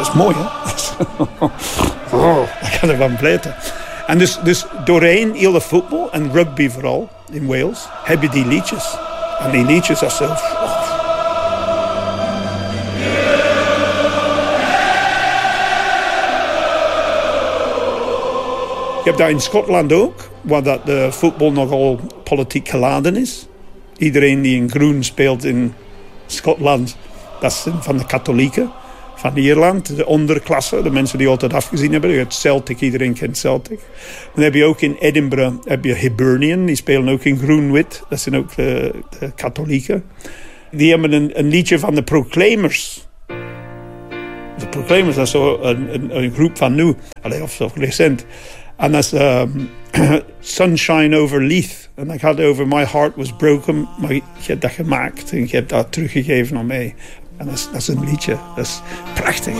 Dat is mooi, hè? Ik kan ervan pleiten. En dus doorheen heel de voetbal en rugby vooral in Wales heb je die liedjes. En die liedjes, dat is zo... Je hebt daar in Schotland ook, waar dat de voetbal nogal politiek geladen is. Iedereen die in groen speelt in Schotland, dat is van de katholieken. Van Ierland, de onderklasse, de mensen die altijd afgezien hebben. Je hebt Celtic, iedereen kent Celtic. Dan heb je ook in Edinburgh heb je Hibernian, die spelen ook in groen-wit. Dat zijn ook de katholieken. Die hebben een liedje van de Proclaimers. De Proclaimers, dat is zo een groep van nu, of recent. En dat is Sunshine Over Leith. En dat gaat over My Heart Was Broken. Maar je hebt dat gemaakt en je hebt dat teruggegeven aan mij. En dat is een liedje. Dat is prachtig.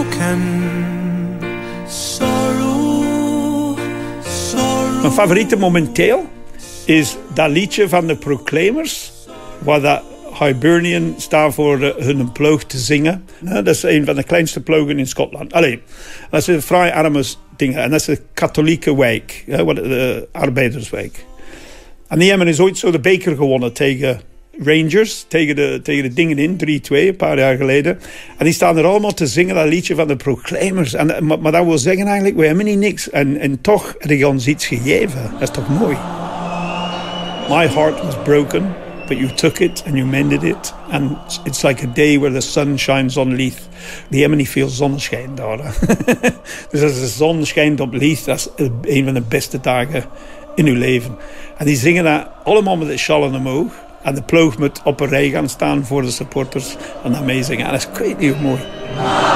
Mijn favoriete momenteel is dat liedje van de Proclaimers. Waar dat Hibernian staat voor hun ploeg te zingen. Dat is een van de kleinste ploegen in Schotland. Allee, dat is een vrij arme ding. En dat is de katholieke wijk. De arbeiderswijk. En die hebben dus ooit zo de beker gewonnen tegen Rangers. Tegen de dingen in, 3-2, een paar jaar geleden. En die staan er allemaal te zingen, dat liedje van de Proclaimers. Maar dat wil zeggen eigenlijk, we hebben niet niks. En toch heb je ons iets gegeven. Dat is toch mooi. My heart was broken. But you took it and you mended it. And it's like a day where the sun shines on Leith. Die hebben niet veel zonneschijn daar. Dus als de zon schijnt op Leith, dat is een van de beste dagen in uw leven. En die zingen dat allemaal met de schallen omhoog. En de ploeg moet op een rij gaan staan voor de supporters. En dan meezingen. En dat is, ik weet niet hoe mooi.